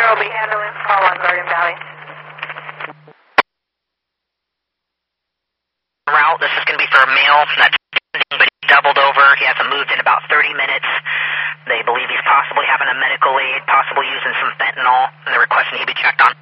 will be ambulance call on Garden Valley. Route, this is going to be for a male, not but he doubled over. He hasn't moved in about 30 minutes. They believe he's possibly having a medical aid, possibly using some fentanyl, and they're requesting he be checked on.